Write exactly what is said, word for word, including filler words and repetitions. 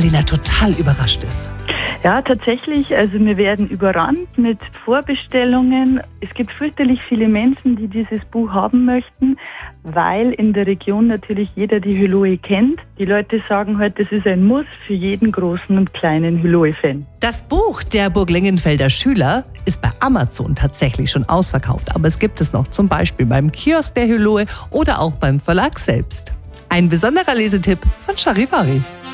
Annalena total überrascht ist. Ja, tatsächlich. Also wir werden überrannt mit Vorbestellungen. Es gibt fürchterlich viele Menschen, die dieses Buch haben möchten, weil in der Region natürlich jeder die Hyloe kennt. Die Leute sagen halt, das ist ein Muss für jeden großen und kleinen Hyloe-Fan. Das Buch der Burglengenfelder Schüler ist bei Amazon tatsächlich schon ausverkauft, aber es gibt es noch zum Beispiel beim Kiosk der Hyloe oder auch beim Verlag selbst. Ein besonderer Lesetipp von Charivari.